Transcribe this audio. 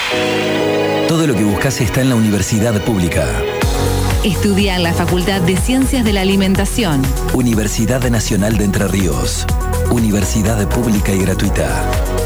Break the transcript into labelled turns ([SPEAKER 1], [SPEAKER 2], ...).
[SPEAKER 1] Todo lo que buscas está en la Universidad Pública.
[SPEAKER 2] Estudia en la Facultad de Ciencias de la Alimentación.
[SPEAKER 1] Universidad Nacional de Entre Ríos. Universidad pública y gratuita.